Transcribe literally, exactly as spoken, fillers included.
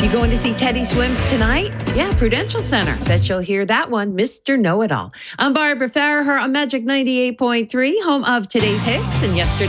You going to see Teddy Swims tonight? Yeah, Prudential Center. Bet you'll hear that one, Mister Know-It-All. I'm Barbara Farraher on Magic ninety-eight point three, home of today's hits and yesterday.